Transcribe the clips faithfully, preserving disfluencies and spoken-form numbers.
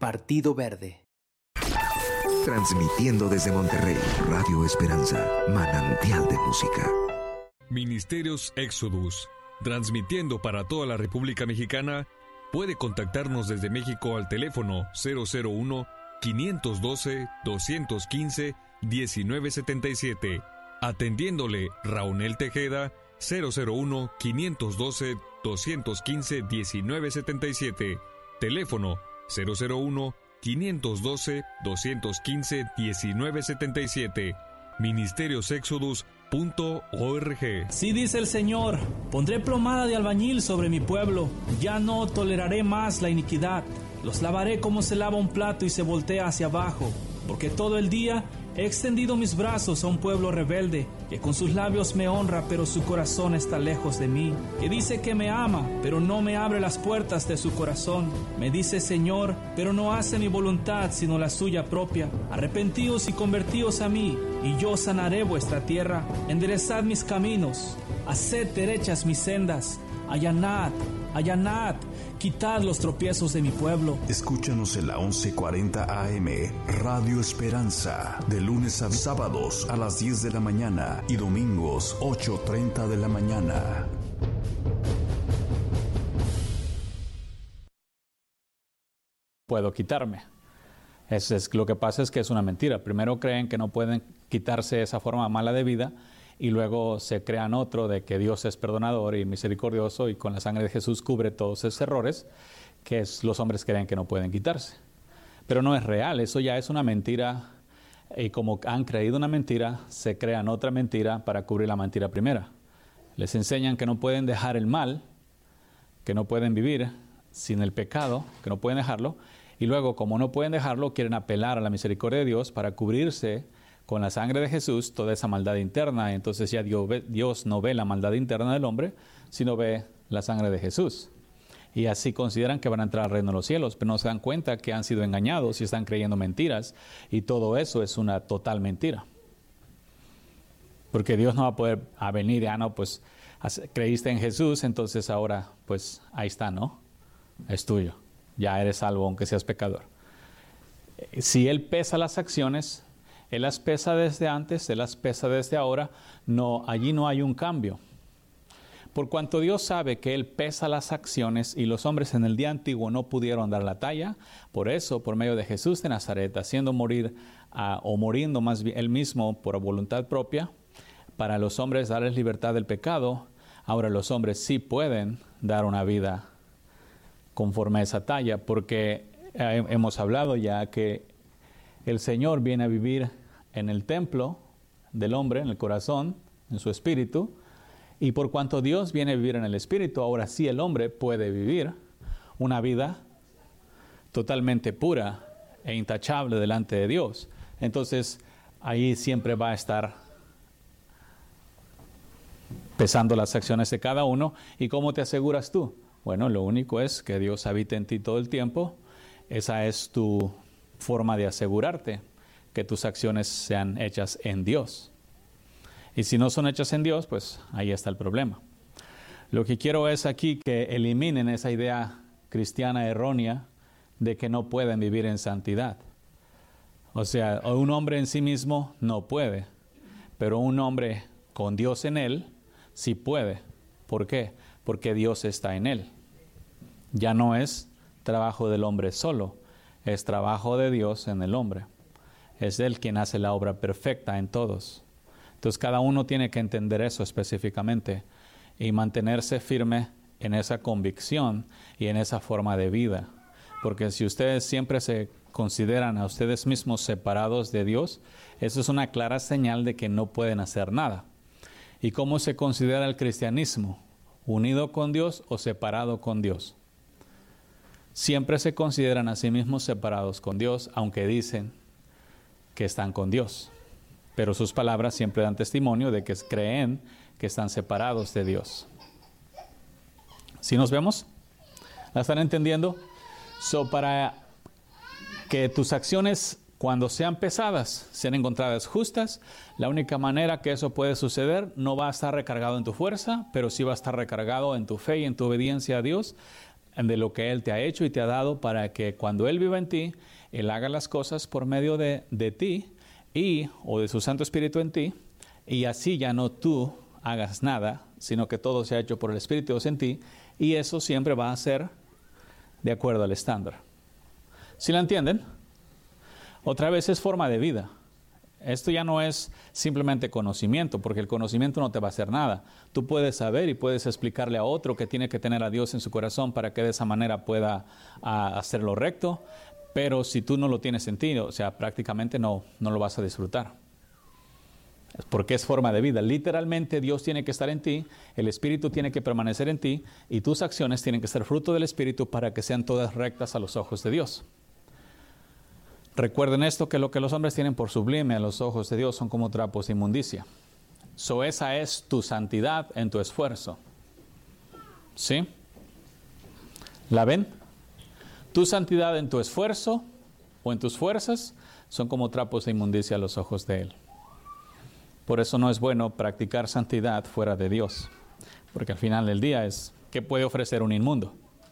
Partido Verde. Transmitiendo desde Monterrey, Radio Esperanza, manantial de música. Ministerios Éxodus, transmitiendo para toda la República Mexicana. Puede contactarnos desde México al teléfono cero cero uno, quinientos doce, doscientos quince, diecinueve setenta y siete. Atendiéndole Raúl Tejeda, cero cero uno, quinientos doce, doscientos quince, diecinueve setenta y siete. Teléfono cero cero uno, quinientos doce, doscientos quince, diecinueve setenta y siete. Ministerios Éxodus punto org. Sí dice el Señor, pondré plomada de albañil sobre mi pueblo, ya no toleraré más la iniquidad, los lavaré como se lava un plato y se voltea hacia abajo, porque todo el día he extendido mis brazos a un pueblo rebelde, que con sus labios me honra, pero su corazón está lejos de mí, que dice que me ama, pero no me abre las puertas de su corazón, me dice Señor, pero no hace mi voluntad, sino la suya propia. Arrepentíos y convertíos a mí, y yo sanaré vuestra tierra. Enderezad mis caminos, haced derechas mis sendas, allanad, allanad, quitad los tropiezos de mi pueblo. Escúchanos en la once cuarenta A M, Radio Esperanza, de lunes a sábados a las diez de la mañana y domingos ocho treinta de la mañana. Puedo quitarme. Es, es, lo que pasa es que es una mentira. Primero creen que no pueden quitarse esa forma mala de vida y luego se crean otro de que Dios es perdonador y misericordioso y con la sangre de Jesús cubre todos esos errores que es, los hombres creen que no pueden quitarse. Pero no es real, eso ya es una mentira y como han creído una mentira, se crean otra mentira para cubrir la mentira primera. Les enseñan que no pueden dejar el mal, que no pueden vivir sin el pecado, que no pueden dejarlo, y luego como no pueden dejarlo, quieren apelar a la misericordia de Dios para cubrirse con la sangre de Jesús toda esa maldad interna. Entonces ya Dios, ve, Dios no ve la maldad interna del hombre, sino ve la sangre de Jesús. Y así consideran que van a entrar al reino de los cielos, pero no se dan cuenta que han sido engañados y están creyendo mentiras. Y todo eso es una total mentira. Porque Dios no va a poder a venir y, ah, no, pues creíste en Jesús, entonces ahora, pues ahí está, ¿no? Es tuyo. Ya eres salvo aunque seas pecador. Si Él pesa las acciones, Él las pesa desde antes, Él las pesa desde ahora, no, allí no hay un cambio. Por cuanto Dios sabe que Él pesa las acciones y los hombres en el día antiguo no pudieron dar la talla, por eso, por medio de Jesús de Nazaret, haciendo morir, uh, o muriendo más bien Él mismo por voluntad propia, para los hombres darles libertad del pecado, ahora los hombres sí pueden dar una vida conforme a esa talla, porque eh, hemos hablado ya que el Señor viene a vivir en el templo del hombre, en el corazón, en su espíritu, y por cuanto Dios viene a vivir en el espíritu, ahora sí el hombre puede vivir una vida totalmente pura e intachable delante de Dios. Entonces, ahí siempre va a estar pesando las acciones de cada uno. ¿Y cómo te aseguras tú? Bueno, lo único es que Dios habite en ti todo el tiempo. Esa es tu forma de asegurarte que tus acciones sean hechas en Dios. Y si no son hechas en Dios, pues ahí está el problema. Lo que quiero es aquí que eliminen esa idea cristiana errónea de que no pueden vivir en santidad. O sea, un hombre en sí mismo no puede, pero un hombre con Dios en él sí puede. ¿Por qué? Porque Dios está en él. Ya no es trabajo del hombre solo, es trabajo de Dios en el hombre. Es Él quien hace la obra perfecta en todos. Entonces cada uno tiene que entender eso específicamente y mantenerse firme en esa convicción y en esa forma de vida. Porque si ustedes siempre se consideran a ustedes mismos separados de Dios, eso es una clara señal de que no pueden hacer nada. ¿Y cómo se considera el cristianismo? ¿Unido con Dios o separado con Dios? Siempre se consideran a sí mismos separados con Dios, aunque dicen que están con Dios. Pero sus palabras siempre dan testimonio de que creen que están separados de Dios. ¿Sí nos vemos? ¿La están entendiendo? So, para que tus acciones, cuando sean pesadas, sean encontradas justas, la única manera que eso puede suceder no va a estar recargado en tu fuerza, pero sí va a estar recargado en tu fe y en tu obediencia a Dios, de lo que Él te ha hecho y te ha dado para que cuando Él viva en ti, Él haga las cosas por medio de, de ti y o de su Santo Espíritu en ti, y así ya no tú hagas nada, sino que todo sea hecho por el Espíritu de Dios en ti, y eso siempre va a ser de acuerdo al estándar. ¿Sí la entienden? Otra vez es forma de vida. Esto ya no es simplemente conocimiento, porque el conocimiento no te va a hacer nada. Tú puedes saber y puedes explicarle a otro que tiene que tener a Dios en su corazón para que de esa manera pueda uh, hacer lo recto, pero si tú no lo tienes en ti, o sea, prácticamente no, no lo vas a disfrutar. Porque es forma de vida. Literalmente Dios tiene que estar en ti, el Espíritu tiene que permanecer en ti y tus acciones tienen que ser fruto del Espíritu para que sean todas rectas a los ojos de Dios. Recuerden esto, que lo que los hombres tienen por sublime a los ojos de Dios son como trapos de inmundicia. So, esa es tu santidad en tu esfuerzo. ¿Sí? ¿La ven? Tu santidad en tu esfuerzo o en tus fuerzas son como trapos de inmundicia a los ojos de Él. Por eso no es bueno practicar santidad fuera de Dios, porque al final del día es, ¿qué puede ofrecer un inmundo?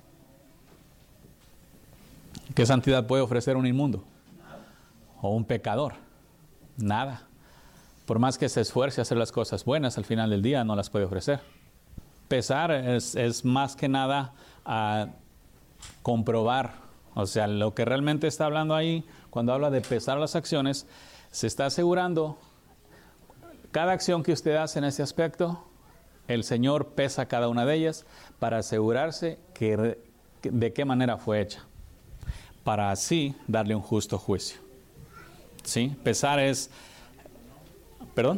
¿Qué santidad puede ofrecer un inmundo? O un pecador. Nada. Por más que se esfuerce a hacer las cosas buenas, al final del día no las puede ofrecer. Pesar es, es más que nada a comprobar. O sea, lo que realmente está hablando ahí, cuando habla de pesar las acciones, se está asegurando, cada acción que usted hace en ese aspecto, el Señor pesa cada una de ellas para asegurarse que, de qué manera fue hecha, para así darle un justo juicio. ¿Sí? Pesar es, perdón,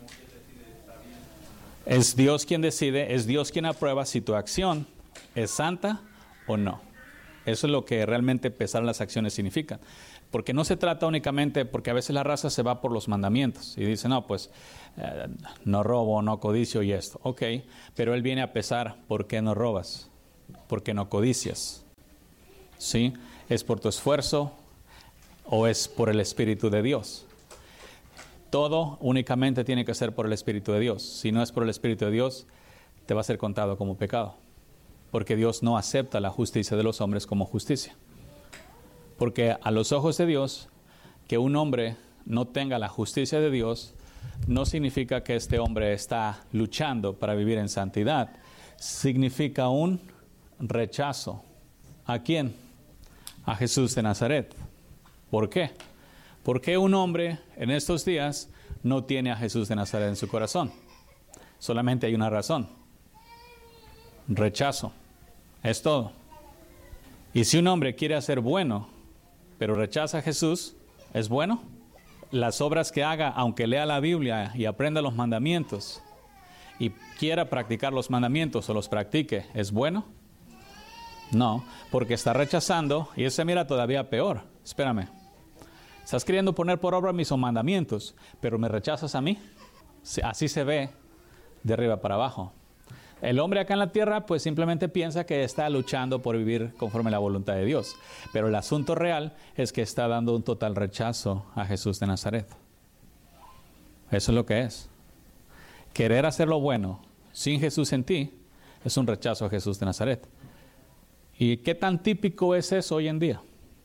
es Dios quien decide, es Dios quien aprueba si tu acción es santa o no. Eso es lo que realmente pesar las acciones significa. Porque no se trata únicamente, porque a veces la raza se va por los mandamientos y dice, no, pues eh, no robo, no codicio y esto. Ok, pero Él viene a pesar, ¿por qué no robas? ¿Por qué no codicias? ¿Sí? ¿Es por tu esfuerzo o es por el Espíritu de Dios? Todo únicamente tiene que ser por el Espíritu de Dios. Si no es por el Espíritu de Dios, te va a ser contado como pecado. Porque Dios no acepta la justicia de los hombres como justicia. Porque a los ojos de Dios, que un hombre no tenga la justicia de Dios, no significa que este hombre está luchando para vivir en santidad. Significa un rechazo. ¿A quién? A Jesús de Nazaret. ¿Por qué? ¿Por qué un hombre en estos días no tiene a Jesús de Nazaret en su corazón? Solamente hay una razón. Rechazo. Es todo. Y si un hombre quiere hacer bueno, pero rechaza a Jesús, ¿es bueno? Las obras que haga, aunque lea la Biblia y aprenda los mandamientos, y quiera practicar los mandamientos o los practique, ¿es bueno? No, porque está rechazando, y eso se mira todavía peor. Espérame. Estás queriendo poner por obra mis mandamientos, pero me rechazas a mí. Así se ve de arriba para abajo. El hombre acá en la tierra pues simplemente piensa que está luchando por vivir conforme a la voluntad de Dios. Pero el asunto real es que está dando un total rechazo a Jesús de Nazaret. Eso es lo que es. Querer hacer lo bueno sin Jesús en ti es un rechazo a Jesús de Nazaret. ¿Y qué tan típico es eso hoy en día?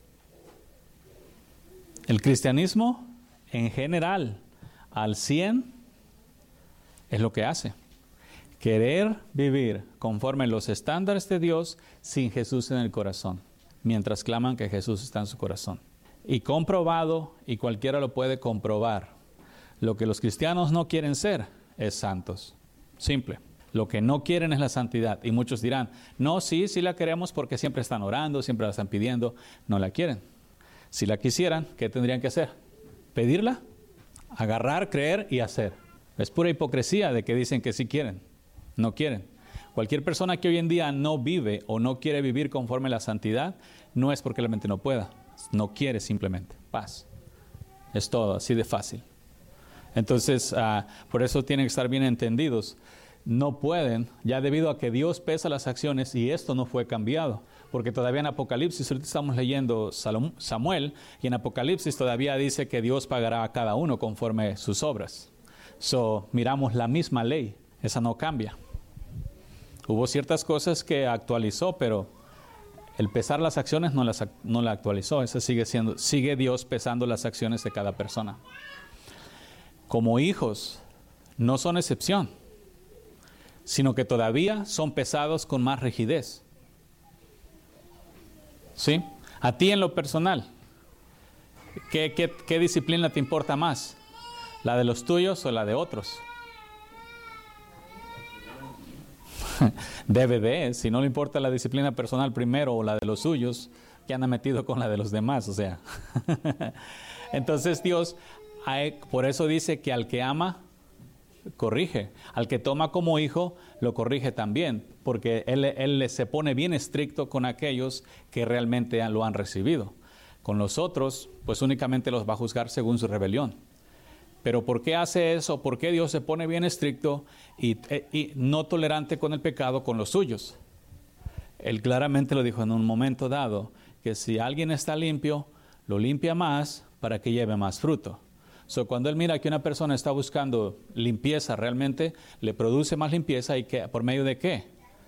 El cristianismo en general, al cien, es lo que hace. Querer vivir conforme a los estándares de Dios sin Jesús en el corazón, mientras claman que Jesús está en su corazón. Y comprobado, y cualquiera lo puede comprobar, lo que los cristianos no quieren ser es santos. Simple. Lo que no quieren es la santidad. Y muchos dirán, no, sí, sí la queremos porque siempre están orando, siempre la están pidiendo. No la quieren. Si la quisieran, ¿qué tendrían que hacer? ¿Pedirla? Agarrar, creer y hacer. Es pura hipocresía de que dicen que sí quieren. No quieren. Cualquier persona que hoy en día no vive o no quiere vivir conforme a la santidad, no es porque realmente no pueda. No quiere simplemente. Paz. Es todo, así de fácil. Entonces, uh, por eso tienen que estar bien entendidos. No pueden, ya debido a que Dios pesa las acciones y esto no fue cambiado. Porque todavía en Apocalipsis, ahorita estamos leyendo Samuel, y en Apocalipsis todavía dice que Dios pagará a cada uno conforme sus obras. So, miramos la misma ley, esa no cambia. Hubo ciertas cosas que actualizó, pero El pesar las acciones no las no la actualizó. Ese sigue siendo, sigue Dios pesando las acciones de cada persona. Como hijos, no son excepción, sino que todavía son pesados con más rigidez. ¿Sí? A ti en lo personal, ¿qué, qué, qué disciplina te importa más? ¿La de los tuyos o la de otros? Debe de, si no le importa la disciplina personal primero o la de los suyos, que anda metido con la de los demás, o sea. Entonces Dios, por eso dice que al que ama, corrige. Al que toma como hijo, lo corrige también, porque Él, él se pone bien estricto con aquellos que realmente lo han recibido. Con los otros, pues únicamente los va a juzgar según su rebelión. Pero ¿por qué hace eso? ¿Por qué Dios se pone bien estricto y, y no tolerante con el pecado con los suyos? Él claramente lo dijo en un momento dado, que si alguien está limpio, lo limpia más para que lleve más fruto. So, cuando Él mira que una persona está buscando limpieza realmente, le produce más limpieza. ¿Y que, por medio de qué?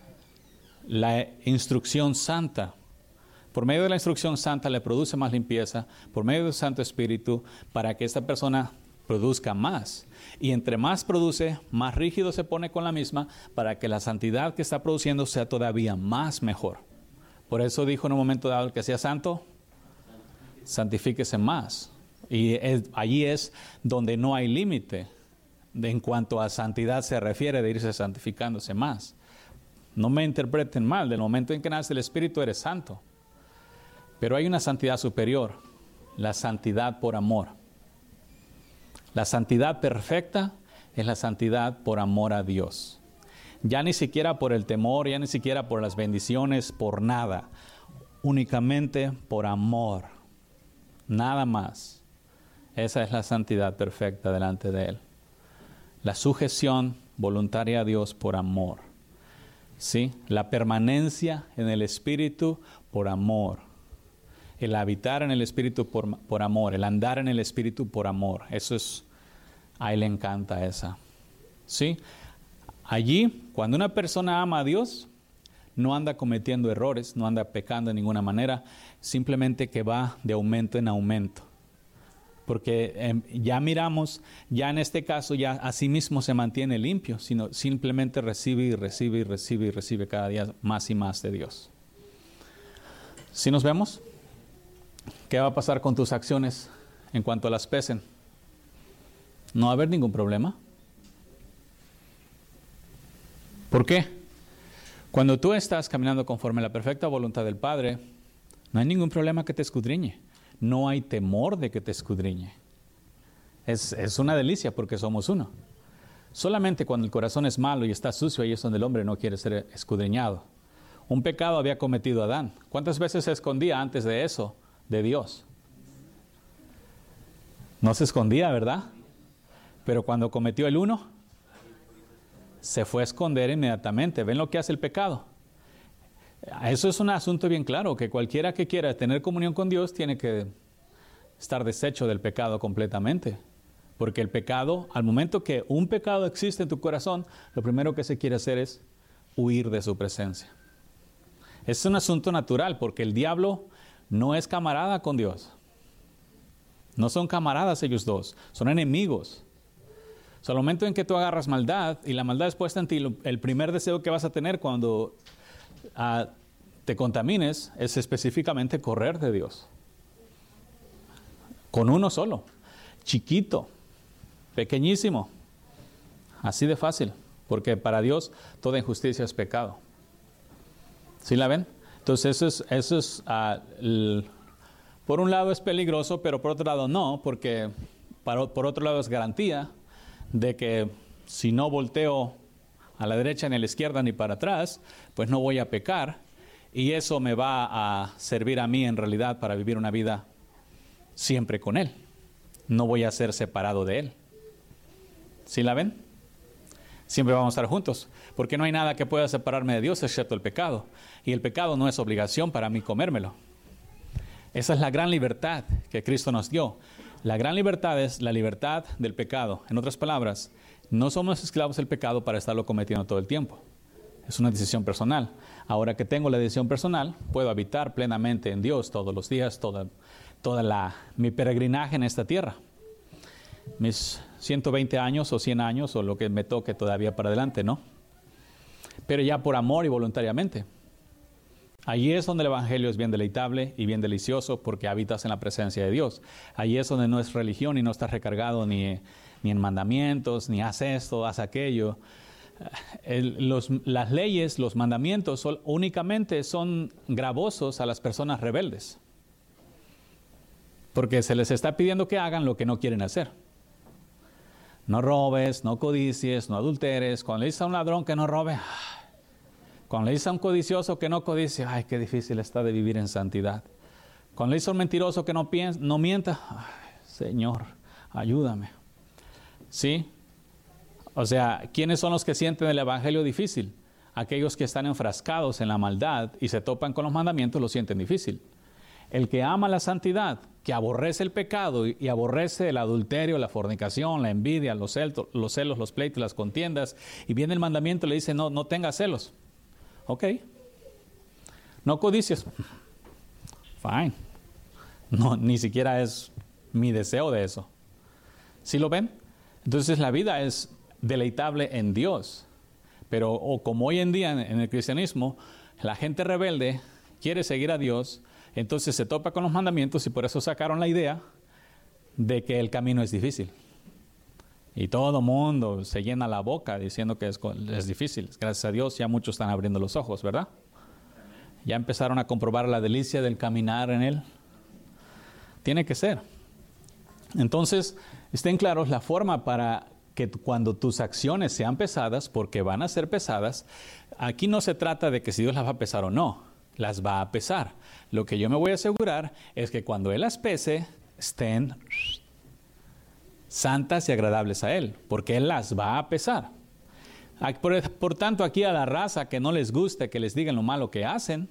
La instrucción santa. Por medio de la instrucción santa le produce más limpieza, por medio del Santo Espíritu, para que esta persona produzca más. Y entre más produce, más rígido se pone con la misma, para que la santidad que está produciendo sea todavía más mejor. Por eso dijo en un momento dado el que sea santo, santifíquese más. Y es, allí es donde no hay límite en cuanto a santidad se refiere, de irse santificándose más. No me interpreten mal, del momento en que nace el Espíritu eres santo. Pero hay una santidad superior, la santidad por amor. La santidad perfecta es la santidad por amor a Dios. Ya ni siquiera por el temor, ya ni siquiera por las bendiciones, por nada. Únicamente por amor. Nada más. Esa es la santidad perfecta delante de Él. La sujeción voluntaria a Dios por amor. ¿Sí? La permanencia en el Espíritu por amor. El habitar en el Espíritu por, por amor, el andar en el Espíritu por amor. Eso es, a Él le encanta esa. ¿Sí? Allí, cuando una persona ama a Dios, no anda cometiendo errores, no anda pecando de ninguna manera, simplemente que va de aumento en aumento. Porque eh, ya miramos, ya en este caso, ya a sí mismo se mantiene limpio, sino simplemente recibe y recibe y recibe y recibe cada día más y más de Dios. ¿Sí nos vemos? ¿Qué va a pasar con tus acciones en cuanto las pesen? No va a haber ningún problema. ¿Por qué? Cuando tú estás caminando conforme a la perfecta voluntad del Padre, no hay ningún problema que te escudriñe. No hay temor de que te escudriñe. Es, es una delicia porque somos uno. Solamente cuando el corazón es malo y está sucio, ahí es donde el hombre no quiere ser escudriñado. Un pecado había cometido Adán. ¿Cuántas veces se escondía antes de eso de Dios? No se escondía, ¿verdad? Pero cuando cometió el uno, se fue a esconder inmediatamente. ¿Ven lo que hace el pecado? Eso es un asunto bien claro, que cualquiera que quiera tener comunión con Dios tiene que estar deshecho del pecado completamente. Porque el pecado, al momento que un pecado existe en tu corazón, lo primero que se quiere hacer es huir de su presencia. Es un asunto natural, porque el diablo no es camarada con Dios. No son camaradas ellos dos, son enemigos. O sea, al momento en que tú agarras maldad y la maldad es puesta en ti, el primer deseo que vas a tener cuando uh, te contamines es específicamente correr de Dios. Con uno solo, chiquito, pequeñísimo, así de fácil, porque para Dios toda injusticia es pecado. ¿Sí la ven? Entonces eso es, eso es uh, el, por un lado es peligroso, pero por otro lado no, porque para, por otro lado es garantía de que si no volteo a la derecha ni a la izquierda ni para atrás, pues no voy a pecar, y eso me va a servir a mí en realidad para vivir una vida siempre con Él. No voy a ser separado de Él. ¿Sí la ven? Siempre vamos a estar juntos, porque no hay nada que pueda separarme de Dios excepto el pecado, y el pecado no es obligación para mí comérmelo. Esa es la gran libertad que Cristo nos dio. La gran libertad es la libertad del pecado. En otras palabras, no somos esclavos del pecado para estarlo cometiendo todo el tiempo. Es una decisión personal. Ahora que tengo la decisión personal, puedo habitar plenamente en Dios todos los días, toda, toda la, mi peregrinaje en esta tierra. Mis ciento veinte años o cien años o lo que me toque todavía para adelante, ¿no? Pero ya por amor y voluntariamente. Allí es donde el Evangelio es bien deleitable y bien delicioso porque habitas en la presencia de Dios. Allí es donde no es religión y no estás recargado ni, ni en mandamientos, ni haz esto, haz aquello. El, los, las leyes, los mandamientos son, únicamente son gravosos a las personas rebeldes. Porque se les está pidiendo que hagan lo que no quieren hacer. No robes, no codicies, no adulteres. Cuando le dices a un ladrón que no robe, cuando le dices a un codicioso que no codicie, ay, qué difícil está de vivir en santidad. Cuando le dices a un mentiroso que no, piensa, no mienta, ay, Señor, ayúdame. ¿Sí? O sea, ¿quiénes son los que sienten el evangelio difícil? Aquellos que están enfrascados en la maldad y se topan con los mandamientos lo sienten difícil. El que ama la santidad, que aborrece el pecado y, y aborrece el adulterio, la fornicación, la envidia, los, celto, los celos, los pleitos, las contiendas, y viene el mandamiento y le dice, no, no tengas celos. Ok. No codicies. Fine. No, ni siquiera es mi deseo de eso. ¿Sí lo ven? Entonces la vida es deleitable en Dios. Pero o como hoy en día en, en el cristianismo, la gente rebelde quiere seguir a Dios, entonces se topa con los mandamientos y por eso sacaron la idea de que el camino es difícil. Y todo el mundo se llena la boca diciendo que es, es difícil. Gracias a Dios ya muchos están abriendo los ojos, ¿verdad? Ya empezaron a comprobar la delicia del caminar en Él. Tiene que ser. Entonces, estén claros, la forma para que cuando tus acciones sean pesadas, porque van a ser pesadas, aquí no se trata de que si Dios las va a pesar o no, las va a pesar. Lo que yo me voy a asegurar es que cuando Él las pese, estén santas y agradables a Él, porque Él las va a pesar. Por, por tanto, aquí a la raza que no les guste que les digan lo malo que hacen,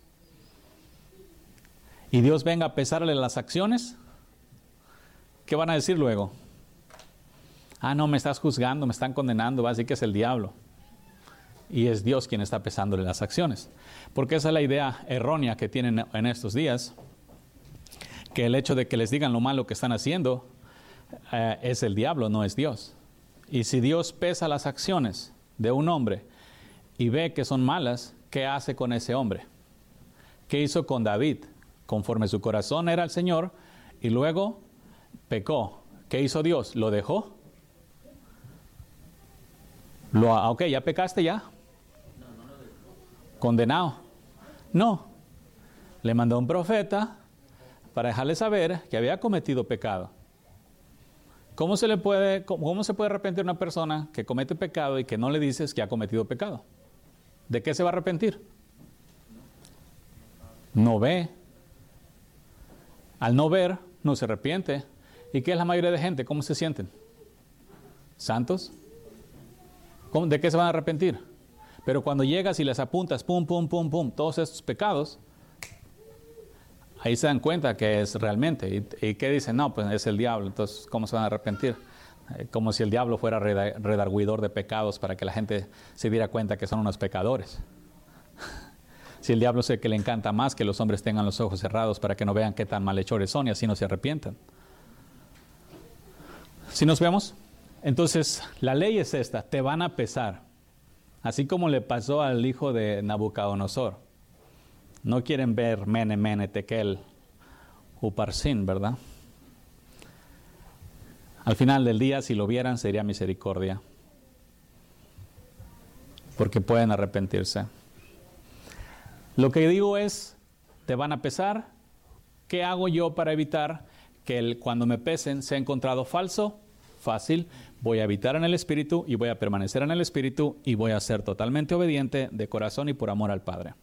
y Dios venga a pesarle las acciones, ¿qué van a decir luego? Ah, no, me estás juzgando, me están condenando, va a decir que es el diablo. Y es Dios quien está pesándole las acciones. Porque esa es la idea errónea que tienen en estos días, que el hecho de que les digan lo malo que están haciendo eh, es el diablo, no es Dios. Y si Dios pesa las acciones de un hombre y ve que son malas, ¿qué hace con ese hombre? ¿Qué hizo con David? Conforme su corazón era el Señor y luego pecó. ¿Qué hizo Dios? ¿Lo dejó? Lo, ok, ya pecaste ya. Condenado. No. Le mandó un profeta para dejarle saber que había cometido pecado. ¿Cómo se le puede, cómo, cómo se puede arrepentir una persona que comete pecado y que no le dices que ha cometido pecado? ¿De qué se va a arrepentir? No ve. Al no ver, no se arrepiente. ¿Y qué es la mayoría de gente? ¿Cómo se sienten? ¿Santos? ¿Cómo, ¿De qué se van a arrepentir? Pero cuando llegas y les apuntas, pum, pum, pum, pum, todos estos pecados, ahí se dan cuenta que es realmente. ¿Y, y qué dicen? No, pues es el diablo. Entonces, ¿cómo se van a arrepentir? Eh, como si el diablo fuera redarguidor de pecados para que la gente se diera cuenta que son unos pecadores. Si el diablo es el que le encanta más que los hombres tengan los ojos cerrados para que no vean qué tan malhechores son y así no se arrepientan. ¿Sí nos vemos? Entonces, la ley es esta, te van a pesar. Así como le pasó al hijo de Nabucodonosor. No quieren ver mene, mene, tekel, uparsin, ¿verdad? Al final del día, si lo vieran, sería misericordia. Porque pueden arrepentirse. Lo que digo es, te van a pesar. ¿Qué hago yo para evitar que el, cuando me pesen sea encontrado falso? Fácil, voy a habitar en el Espíritu y voy a permanecer en el Espíritu y voy a ser totalmente obediente de corazón y por amor al Padre.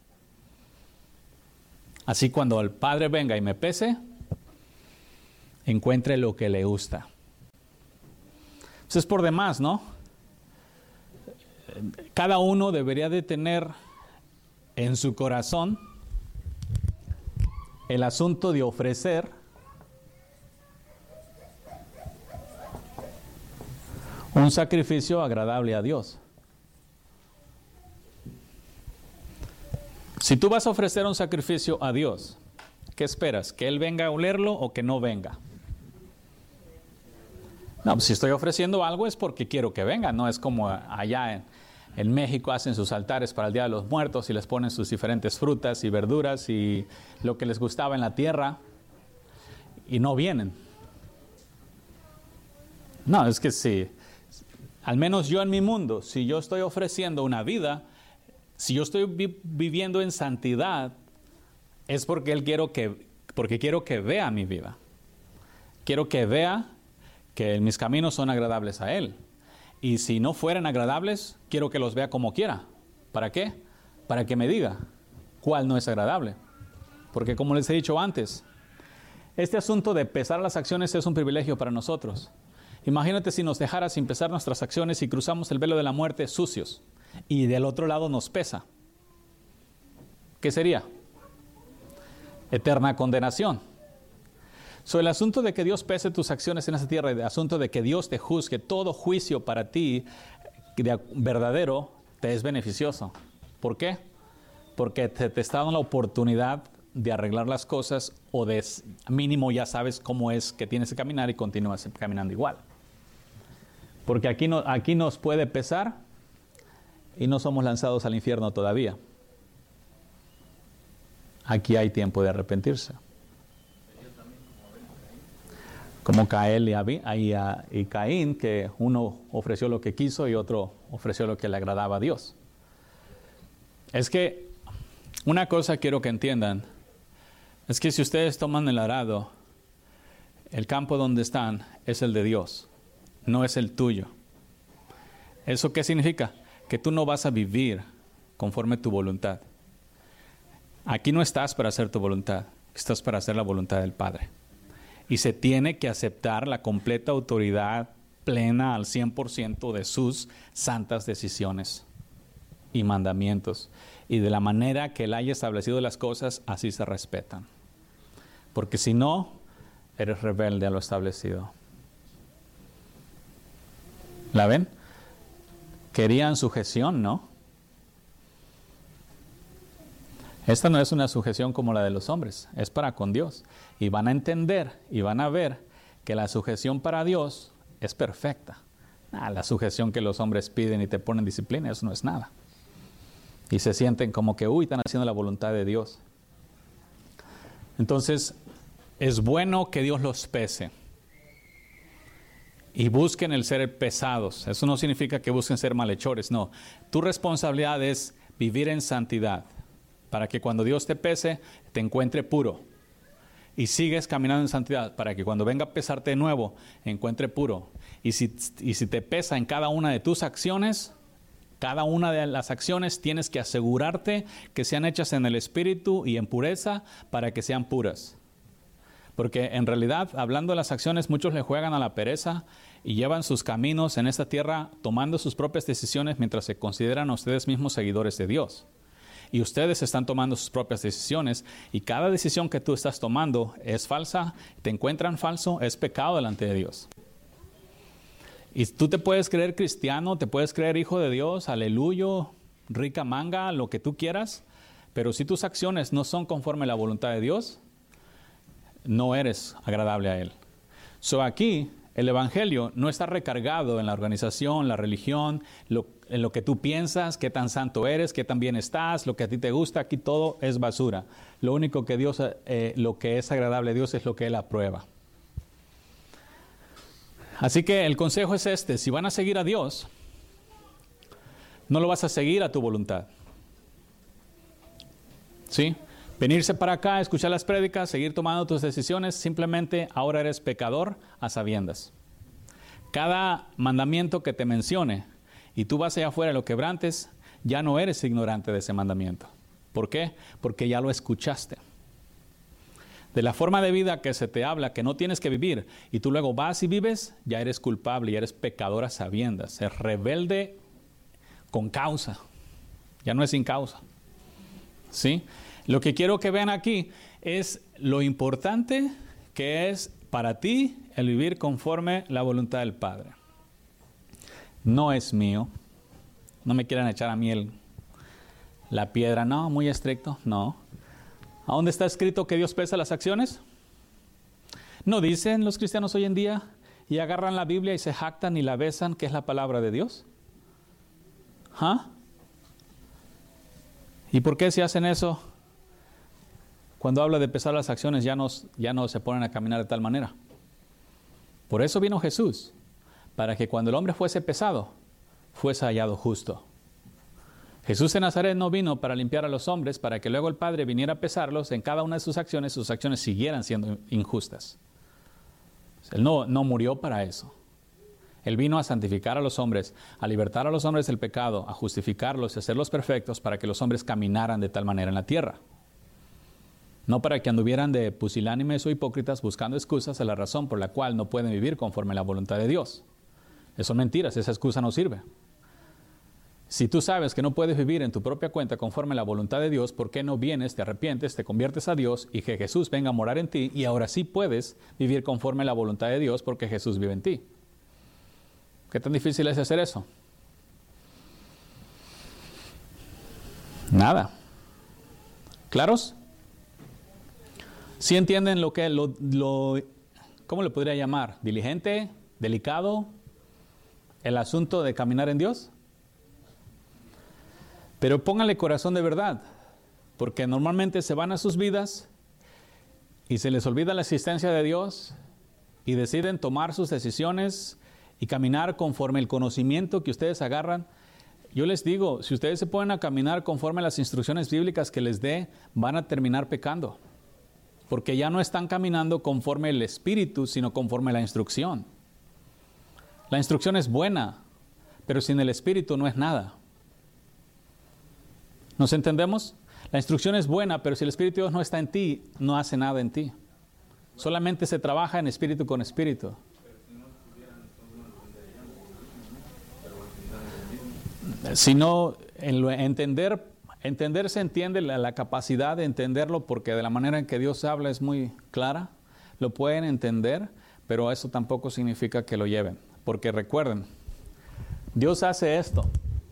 Así cuando el Padre venga y me pese, encuentre lo que le gusta. Pues es por demás, ¿no? Cada uno debería de tener en su corazón el asunto de ofrecer un sacrificio agradable a Dios. Si tú vas a ofrecer un sacrificio a Dios, ¿qué esperas? ¿Que Él venga a olerlo o que no venga? No, pues si estoy ofreciendo algo es porque quiero que venga, no es como allá en, en México hacen sus altares para el Día de los Muertos y les ponen sus diferentes frutas y verduras y lo que les gustaba en la tierra y no vienen. No, es que sí, al menos yo en mi mundo, si yo estoy ofreciendo una vida, si yo estoy vi- viviendo en santidad, es porque él quiero que, porque quiero que vea mi vida. Quiero que vea que mis caminos son agradables a Él. Y si no fueran agradables, quiero que los vea como quiera. ¿Para qué? Para que me diga cuál no es agradable. Porque como les he dicho antes, este asunto de pesar las acciones es un privilegio para nosotros. Imagínate si nos dejara sin pesar nuestras acciones y cruzamos el velo de la muerte sucios y del otro lado nos pesa. ¿Qué sería? Eterna condenación. So, el asunto de que Dios pese tus acciones en esta tierra, el asunto de que Dios te juzgue, todo juicio para ti de verdadero te es beneficioso. ¿Por qué? Porque te, te está dando la oportunidad de arreglar las cosas o de mínimo ya sabes cómo es que tienes que caminar y continúas caminando igual. Porque aquí, no, aquí nos puede pesar y no somos lanzados al infierno todavía. Aquí hay tiempo de arrepentirse. Como Caín y, Abí, y, y Caín, que uno ofreció lo que quiso y otro ofreció lo que le agradaba a Dios. Es que una cosa quiero que entiendan, es que si ustedes toman el arado, el campo donde están es el de Dios, no es el tuyo. ¿Eso qué significa? Que tú no vas a vivir conforme tu voluntad. Aquí no estás para hacer tu voluntad, estás para hacer la voluntad del Padre. Y se tiene que aceptar la completa autoridad plena al cien por ciento de sus santas decisiones y mandamientos. Y de la manera que Él haya establecido las cosas, así se respetan. Porque si no, eres rebelde a lo establecido. ¿La ven? Querían sujeción, ¿no? Esta no es una sujeción como la de los hombres, es para con Dios. Y van a entender y van a ver que la sujeción para Dios es perfecta. Ah, la sujeción que los hombres piden y te ponen disciplina, eso no es nada. Y se sienten como que, uy, están haciendo la voluntad de Dios. Entonces, es bueno que Dios los pese. Y busquen el ser pesados. Eso no significa que busquen ser malhechores, no. Tu responsabilidad es vivir en santidad. Para que cuando Dios te pese, te encuentre puro. Y sigues caminando en santidad, para que cuando venga a pesarte de nuevo, encuentre puro. Y si, y si te pesa en cada una de tus acciones, cada una de las acciones tienes que asegurarte que sean hechas en el Espíritu y en pureza, para que sean puras. Porque en realidad, hablando de las acciones, muchos le juegan a la pereza y llevan sus caminos en esta tierra tomando sus propias decisiones mientras se consideran a ustedes mismos seguidores de Dios. Y ustedes están tomando sus propias decisiones y cada decisión que tú estás tomando es falsa, te encuentran falso, es pecado delante de Dios. Y tú te puedes creer cristiano, te puedes creer hijo de Dios, aleluya, rica manga, lo que tú quieras, pero si tus acciones no son conforme a la voluntad de Dios, no eres agradable a Él. So aquí, el Evangelio no está recargado en la organización, la religión, lo, en lo que tú piensas, qué tan santo eres, qué tan bien estás, lo que a ti te gusta. Aquí todo es basura. Lo único que Dios, eh, lo que es agradable a Dios es lo que Él aprueba. Así que el consejo es este: si van a seguir a Dios, no lo vas a seguir a tu voluntad. ¿Sí? Venirse para acá, escuchar las prédicas, seguir tomando tus decisiones, simplemente ahora eres pecador a sabiendas. Cada mandamiento que te mencione y tú vas allá afuera y lo quebrantes, ya no eres ignorante de ese mandamiento. ¿Por qué? Porque ya lo escuchaste. De la forma de vida que se te habla, que no tienes que vivir, y tú luego vas y vives, ya eres culpable, ya eres pecador a sabiendas. Es rebelde con causa, ya no es sin causa. ¿Sí? Lo que quiero que vean aquí es lo importante que es para ti el vivir conforme la voluntad del Padre. No es mío. No me quieran echar a mí el, La piedra, no, muy estricto, no. ¿A dónde está escrito que Dios pesa las acciones? ¿No dicen los cristianos hoy en día y agarran la Biblia y se jactan y la besan, que es la palabra de Dios? ¿Ah? ¿Y por qué si hacen eso, cuando habla de pesar las acciones ya no, ya no se ponen a caminar de tal manera? Por eso vino Jesús, para que cuando el hombre fuese pesado, fuese hallado justo. Jesús de Nazaret no vino para limpiar a los hombres, para que luego el Padre viniera a pesarlos en cada una de sus acciones, sus acciones siguieran siendo injustas. Él no, no murió para eso. Él vino a santificar a los hombres, a libertar a los hombres del pecado, a justificarlos y hacerlos perfectos para que los hombres caminaran de tal manera en la tierra. No para que anduvieran de pusilánimes o hipócritas buscando excusas a la razón por la cual no pueden vivir conforme a la voluntad de Dios. Eso son mentiras, esa excusa no sirve. Si tú sabes que no puedes vivir en tu propia cuenta conforme a la voluntad de Dios, ¿por qué no vienes, te arrepientes, te conviertes a Dios y que Jesús venga a morar en ti y ahora sí puedes vivir conforme a la voluntad de Dios porque Jesús vive en ti? ¿Qué tan difícil es hacer eso? Nada. ¿Claros? ¿Sí entienden lo que, lo, lo, ¿cómo le podría llamar? ¿Diligente? ¿Delicado? ¿El asunto de caminar en Dios? Pero pónganle corazón de verdad, porque normalmente se van a sus vidas y se les olvida la existencia de Dios y deciden tomar sus decisiones y caminar conforme el conocimiento que ustedes agarran. Yo les digo, si ustedes se ponen a caminar conforme a las instrucciones bíblicas que les dé, van a terminar pecando, porque ya no están caminando conforme el Espíritu, sino conforme la instrucción. La instrucción es buena, pero sin el Espíritu no es nada. ¿Nos entendemos? La instrucción es buena, pero si el Espíritu de Dios no está en ti, no hace nada en ti. Solamente se trabaja en espíritu con espíritu. Si no, en lo, entender, entender se entiende, la, la capacidad de entenderlo, porque de la manera en que Dios habla es muy clara, lo pueden entender, pero eso tampoco significa que lo lleven. Porque recuerden, Dios hace esto.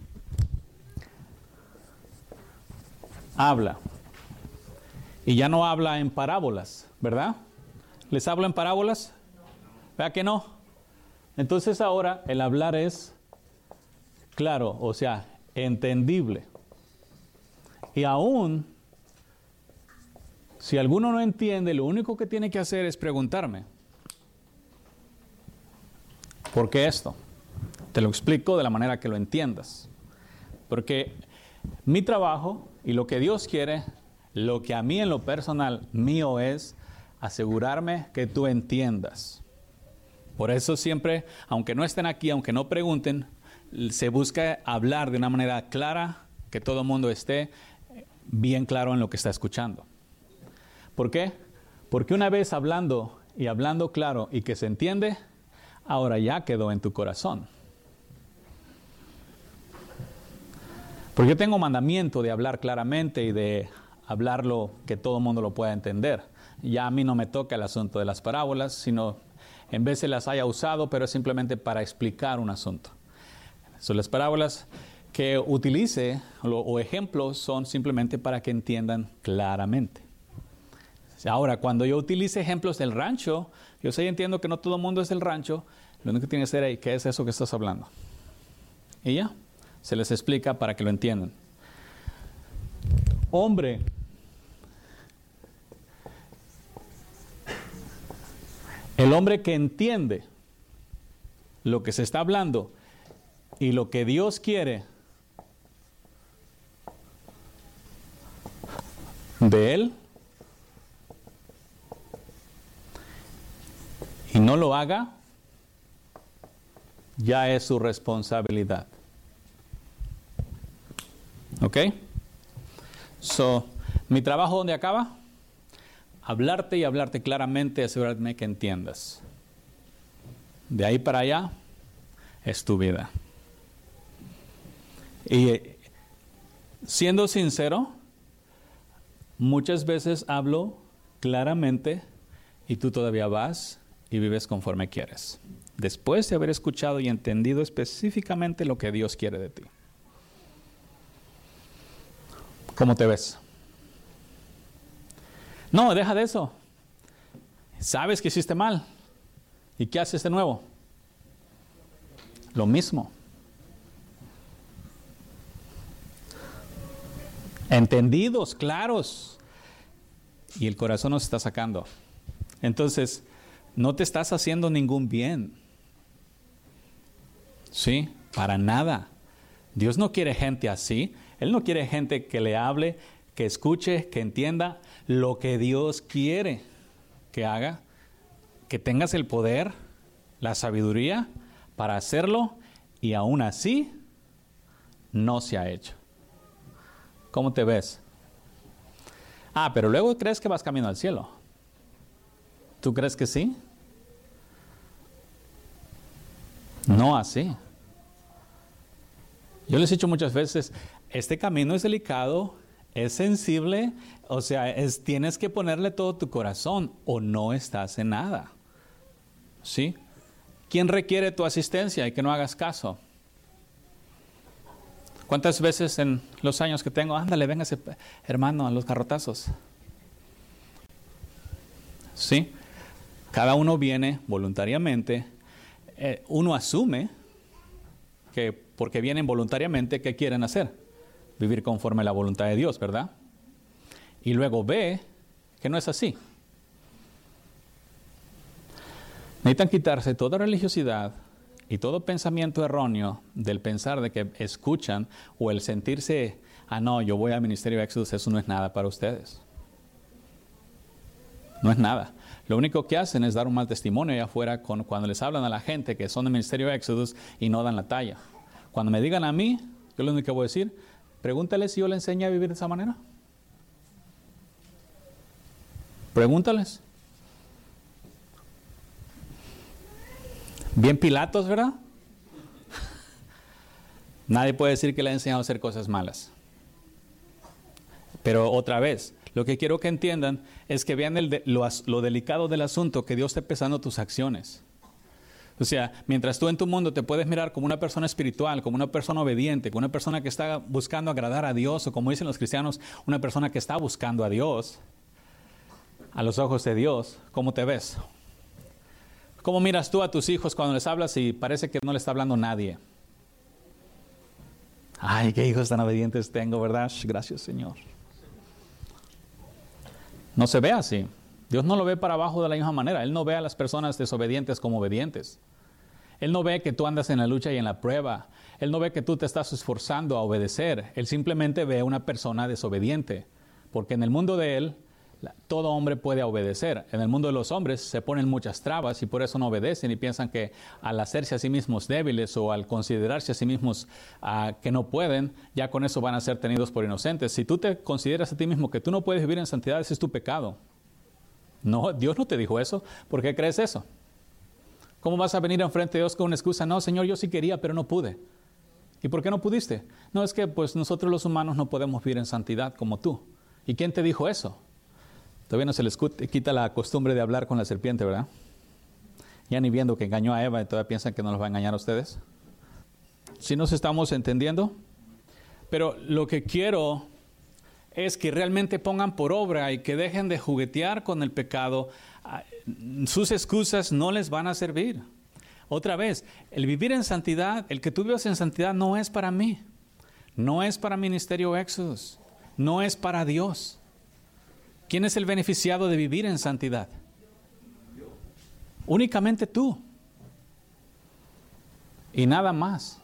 Habla. Y ya no habla en parábolas, ¿verdad? ¿Les habla en parábolas? ¿Verdad que no? Entonces ahora el hablar es claro, o sea, entendible. Y aún, si alguno no entiende, lo único que tiene que hacer es preguntarme. ¿Por qué esto? Te lo explico de la manera que lo entiendas. Porque mi trabajo y lo que Dios quiere, lo que a mí en lo personal mío es asegurarme que tú entiendas. Por eso siempre, aunque no estén aquí, aunque no pregunten, se busca hablar de una manera clara, que todo el mundo esté bien claro en lo que está escuchando. ¿Por qué? Porque una vez hablando y hablando claro y que se entiende, ahora ya quedó en tu corazón. Porque yo tengo mandamiento de hablar claramente y de hablarlo que todo el mundo lo pueda entender. Ya a mí no me toca el asunto de las parábolas, sino en vez de las haya usado, pero simplemente para explicar un asunto. So, las parábolas que utilice o, o ejemplos son simplemente para que entiendan claramente. Ahora, cuando yo utilice ejemplos del rancho, yo sé y entiendo que no todo el mundo es del rancho, lo único que tiene que hacer es, ¿qué es eso que estás hablando? Y ya. Se les explica para que lo entiendan. Hombre, el hombre que entiende lo que se está hablando y lo que Dios quiere de él y no lo haga, ya es su responsabilidad. ¿Ok? So, mi trabajo, ¿dónde acaba? Hablarte y hablarte claramente, asegurarme que entiendas. De ahí para allá es tu vida. Y siendo sincero, muchas veces hablo claramente y tú todavía vas y vives conforme quieres, después de haber escuchado y entendido específicamente lo que Dios quiere de ti. ¿Cómo te ves? No, deja de eso. Sabes que hiciste mal. ¿Y qué haces de nuevo? Lo mismo. Entendidos, claros. Y el corazón nos está sacando. Entonces, no te estás haciendo ningún bien. ¿Sí? Para nada. Dios no quiere gente así. Él no quiere gente que le hable, que escuche, que entienda lo que Dios quiere que haga. Que tengas el poder, la sabiduría para hacerlo y aún así no se ha hecho. ¿Cómo te ves? Ah, pero luego crees que vas camino al cielo. ¿Tú crees que sí? No así. Yo les he dicho muchas veces, este camino es delicado, es sensible, o sea, es, tienes que ponerle todo tu corazón o no estás en nada. ¿Sí? ¿Quién requiere tu asistencia y que no hagas caso? ¿Cuántas veces en los años que tengo, ándale, véngase, hermano, a los garrotazos? ¿Sí? Cada uno viene voluntariamente. Eh, uno asume que porque vienen voluntariamente, ¿qué quieren hacer? Vivir conforme a la voluntad de Dios, ¿verdad? Y luego ve que no es así. Necesitan quitarse toda religiosidad y todo pensamiento erróneo del pensar de que escuchan o el sentirse, ah no, yo voy al Ministerio de Éxodos, eso no es nada para ustedes. No es nada. Lo único que hacen es dar un mal testimonio allá afuera con, cuando les hablan a la gente que son del Ministerio de Éxodos y no dan la talla. Cuando me digan a mí, yo lo único que voy a decir, pregúntales si yo le enseñé a vivir de esa manera. Pregúntales. Bien Pilatos, ¿verdad? Nadie puede decir que le ha enseñado a hacer cosas malas. Pero otra vez, lo que quiero que entiendan es que vean el de, lo, lo delicado del asunto, que Dios esté pesando tus acciones. O sea, mientras tú en tu mundo te puedes mirar como una persona espiritual, como una persona obediente, como una persona que está buscando agradar a Dios, o como dicen los cristianos, una persona que está buscando a Dios, a los ojos de Dios, ¿cómo te ves? ¿Cómo miras tú a tus hijos cuando les hablas y parece que no le está hablando nadie? Ay, qué hijos tan obedientes tengo, ¿verdad? Gracias, Señor. No se ve así. Dios no lo ve para abajo de la misma manera. Él no ve a las personas desobedientes como obedientes. Él no ve que tú andas en la lucha y en la prueba. Él no ve que tú te estás esforzando a obedecer. Él simplemente ve a una persona desobediente. Porque en el mundo de Él, todo hombre puede obedecer. En el mundo de los hombres se ponen muchas trabas y por eso no obedecen y piensan que al hacerse a sí mismos débiles o al considerarse a sí mismos uh, que no pueden, ya con eso van a ser tenidos por inocentes. Si tú te consideras a ti mismo que tú no puedes vivir en santidad, ese es tu pecado. No, Dios no te dijo eso. ¿Por qué crees eso? ¿Cómo vas a venir enfrente de Dios con una excusa? No, Señor, yo sí quería, pero no pude. ¿Y por qué no pudiste? No, es que pues nosotros los humanos no podemos vivir en santidad como tú. ¿Y quién te dijo eso? Todavía no se les quita la costumbre de hablar con la serpiente, ¿verdad? Ya ni viendo que engañó a Eva, todavía piensan que no los va a engañar a ustedes. ¿Sí nos estamos entendiendo? Pero lo que quiero es que realmente pongan por obra y que dejen de juguetear con el pecado. Sus excusas no les van a servir. Otra vez, el vivir en santidad, el que tú vivas en santidad no es para mí. No es para Ministerio Éxodos. No es para Dios. ¿Quién es el beneficiado de vivir en santidad? Únicamente tú. Y nada más.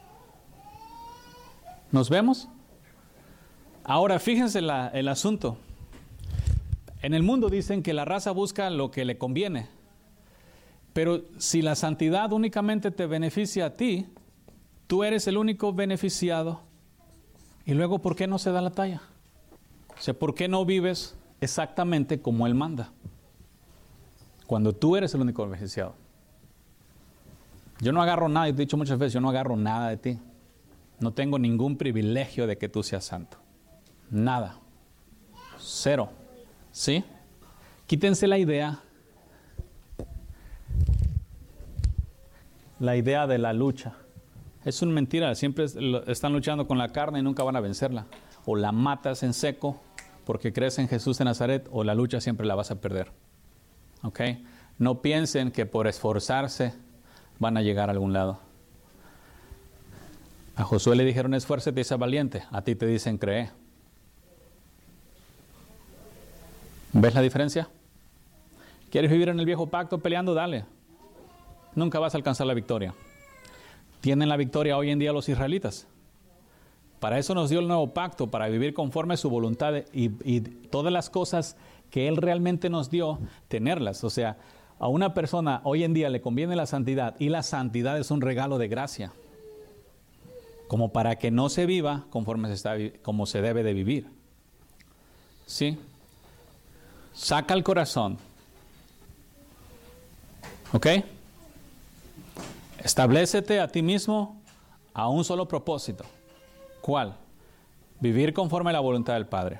¿Nos vemos? Ahora, fíjense la, el asunto. En el mundo dicen que la raza busca lo que le conviene. Pero si la santidad únicamente te beneficia a ti, tú eres el único beneficiado. Y luego, ¿por qué no se da la talla? O sea, ¿por qué no vives exactamente como Él manda? Cuando tú eres el único beneficiado. Yo no agarro nada, y te he dicho muchas veces, yo no agarro nada de ti. No tengo ningún privilegio de que tú seas santo. Nada. Cero. ¿Sí? Quítense la idea. La idea de la lucha. Es una mentira. Siempre están luchando con la carne y nunca van a vencerla. o la matas en seco porque crees en Jesús de Nazaret, o la lucha siempre la vas a perder. ¿Ok? No piensen que por esforzarse van a llegar a algún lado. A Josué le dijeron esfuérzate y sea valiente. A ti te dicen cree. ¿Ves la diferencia? ¿Quieres vivir en el viejo pacto peleando? Dale. Nunca vas a alcanzar la victoria. ¿Tienen la victoria hoy en día los israelitas? Para eso nos dio el nuevo pacto, para vivir conforme a su voluntad y, y todas las cosas que Él realmente nos dio, tenerlas. O sea, a una persona hoy en día le conviene la santidad, y la santidad es un regalo de gracia, como para que no se viva conforme se está, como se debe de vivir. ¿Sí? Saca el corazón. ¿Ok? Establécete a ti mismo a un solo propósito. ¿Cuál? Vivir conforme a la voluntad del Padre.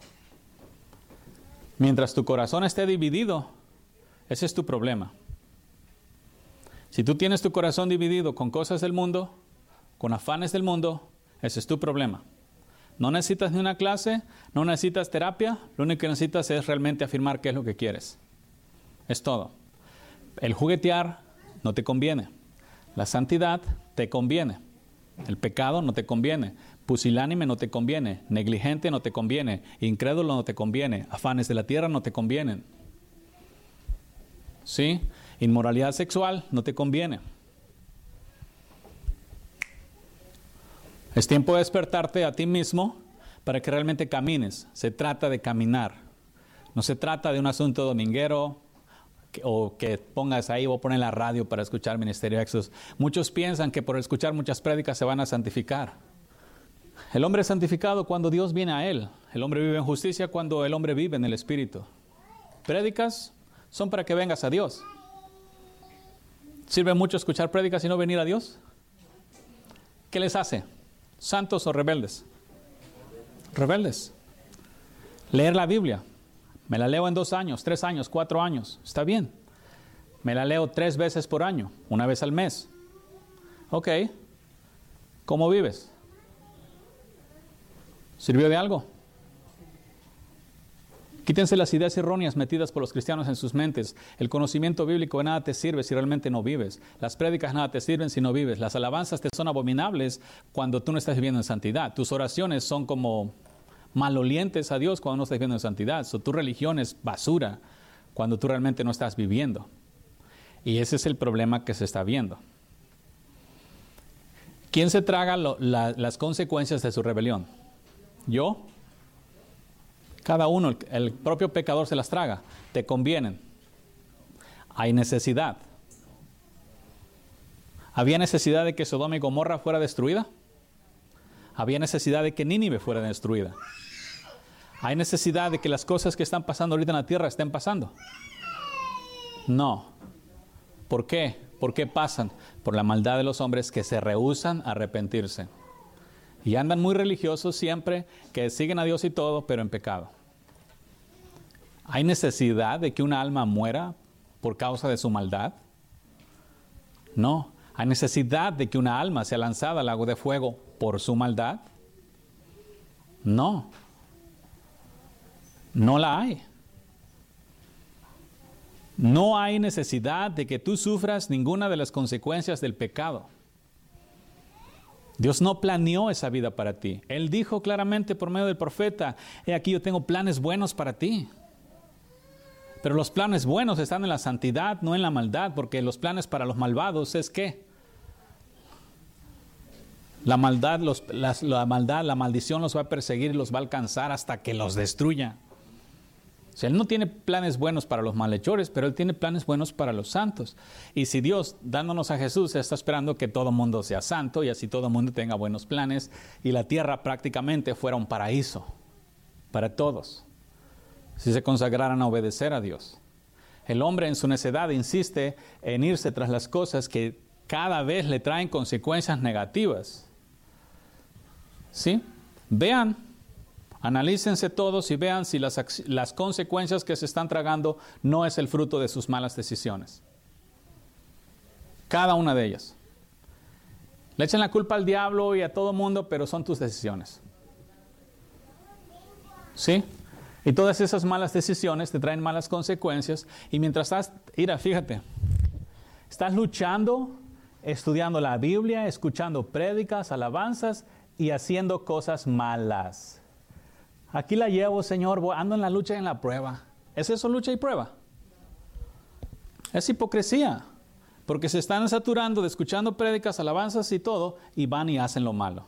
Mientras tu corazón esté dividido, ese es tu problema. Si tú tienes tu corazón dividido con cosas del mundo, con afanes del mundo, ese es tu problema. No necesitas ni una clase, no necesitas terapia, lo único que necesitas es realmente afirmar qué es lo que quieres. Es todo. El juguetear no te conviene. La santidad te conviene. El pecado no te conviene. Pusilánime no te conviene. Negligente no te conviene. Incrédulo no te conviene. Afanes de la tierra no te convienen. ¿Sí? Inmoralidad sexual no te conviene. Es tiempo de despertarte a ti mismo para que realmente camines. Se trata de caminar. No se trata de un asunto dominguero que, o que pongas ahí, voy a poner la radio para escuchar Ministerio Éxodos. Muchos piensan que por escuchar muchas prédicas se van a santificar. El hombre es santificado cuando Dios viene a él. El hombre vive en justicia cuando el hombre vive en el Espíritu. Prédicas son para que vengas a Dios. ¿Sirve mucho escuchar prédicas y no venir a Dios? ¿Qué les hace? ¿Santos o rebeldes? Rebeldes. Leer la Biblia. Me la leo en dos años, tres años, cuatro años. Está bien. Me la leo tres veces por año, una vez al mes. Ok. ¿Cómo vives? ¿Sirvió de algo? Quítense las ideas erróneas metidas por los cristianos en sus mentes. El conocimiento bíblico de nada te sirve si realmente no vives. Las prédicas nada te sirven si no vives. Las alabanzas te son abominables cuando tú no estás viviendo en santidad. Tus oraciones son como malolientes a Dios cuando no estás viviendo en santidad. So, tu religión es basura cuando tú realmente no estás viviendo. Y ese es el problema que se está viendo. ¿Quién se traga lo, la, las consecuencias de su rebelión? ¿Yo? Cada uno, el, el propio pecador se las traga. Te convienen. Hay necesidad. ¿Había necesidad de que Sodoma y Gomorra fuera destruida? Había necesidad de que Nínive fuera destruida. ¿Hay necesidad de que las cosas que están pasando ahorita en la tierra estén pasando? No. ¿Por qué? ¿Por qué pasan? Por la maldad de los hombres que se rehúsan a arrepentirse. Y andan muy religiosos siempre, que siguen a Dios y todo, pero en pecado. ¿Hay necesidad de que una alma muera por causa de su maldad? No. ¿Hay necesidad de que una alma sea lanzada al lago de fuego por su maldad? No. No la hay. No hay necesidad de que tú sufras ninguna de las consecuencias del pecado. Dios no planeó esa vida para ti. Él dijo claramente por medio del profeta: he aquí, yo tengo planes buenos para ti. Pero los planes buenos están en la santidad, no en la maldad, porque los planes para los malvados es ¿qué? La maldad, los, las, la maldad, la maldición los va a perseguir y los va a alcanzar hasta que los destruya. O sea, Él no tiene planes buenos para los malhechores, pero Él tiene planes buenos para los santos. Y si Dios, dándonos a Jesús, está esperando que todo mundo sea santo y así todo mundo tenga buenos planes y la tierra prácticamente fuera un paraíso para todos, si se consagraran a obedecer a Dios. El hombre en su necedad insiste en irse tras las cosas que cada vez le traen consecuencias negativas. ¿Sí? Vean, analícense todos y vean si las, las consecuencias que se están tragando no es el fruto de sus malas decisiones. Cada una de ellas. Le echan la culpa al diablo y a todo mundo, pero son tus decisiones. ¿Sí? Y todas esas malas decisiones te traen malas consecuencias. Y mientras estás, mira, fíjate, estás luchando, estudiando la Biblia, escuchando prédicas, alabanzas y haciendo cosas malas. Aquí la llevo, Señor, ando en la lucha y en la prueba. ¿Es eso lucha y prueba? Es hipocresía, porque se están saturando de escuchando prédicas, alabanzas y todo, y van y hacen lo malo.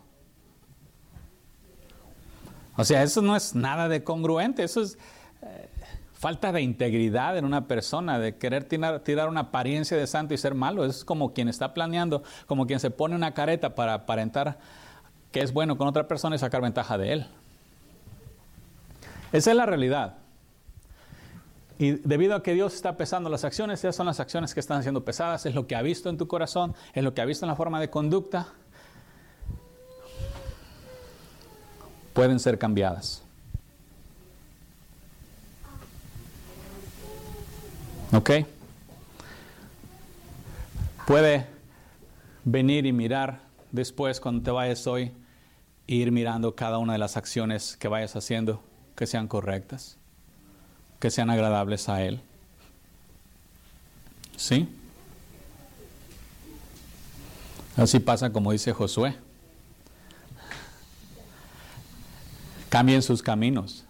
O sea, eso no es nada de congruente, eso es eh, falta de integridad en una persona, de querer tirar, tirar una apariencia de santo y ser malo. Es como quien está planeando, como quien se pone una careta para aparentar que es bueno con otra persona y sacar ventaja de él. Esa es la realidad. Y debido a que Dios está pesando las acciones, esas son las acciones que están siendo pesadas, es lo que ha visto en tu corazón, es lo que ha visto en la forma de conducta. Pueden ser cambiadas. ¿Ok? Puede venir y mirar después cuando te vayas hoy, e ir mirando cada una de las acciones que vayas haciendo, que sean correctas, que sean agradables a Él. ¿Sí? Así pasa como dice Josué. Cambien sus caminos.